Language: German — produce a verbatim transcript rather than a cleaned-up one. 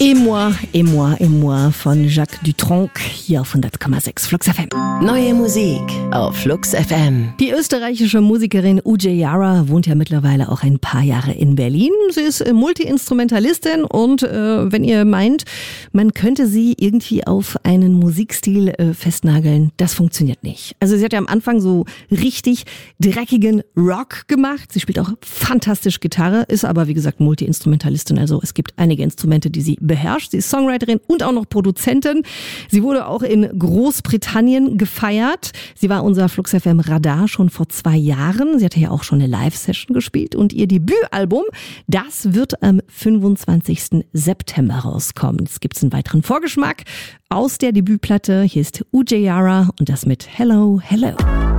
Et moi, et moi, et moi von Jacques Dutronc hier auf hundert Komma sechs Flux F M. Neue Musik auf Flux F M. Die österreichische Musikerin Uje Yara wohnt ja mittlerweile auch ein paar Jahre in Berlin. Sie ist Multi-Instrumentalistin und äh, wenn ihr meint, man könnte sie irgendwie auf einen Musikstil äh, festnageln, das funktioniert nicht. Also sie hat ja am Anfang so richtig dreckigen Rock gemacht. Sie spielt auch fantastisch Gitarre, ist aber wie gesagt Multi-Instrumentalistin. Also es gibt einige Instrumente, die sie beherrscht. Sie ist Songwriterin und auch noch Produzentin. Sie wurde auch in Großbritannien gefeiert. Sie war unser Flux F M Radar schon vor zwei Jahren. Sie hatte ja auch schon eine Live-Session gespielt und ihr Debütalbum, das wird am fünfundzwanzigsten September rauskommen. Jetzt gibt's einen weiteren Vorgeschmack aus der Debütplatte. Hier ist Uje Yara und das mit Hello, Hello.